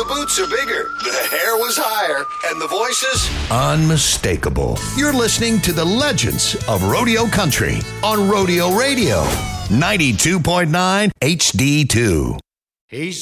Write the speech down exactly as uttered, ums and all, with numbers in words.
The boots are bigger, the hair was higher, and the voices unmistakable. You're listening to the legends of Rodeo Country on Rodeo Radio, ninety-two point nine H D two. He's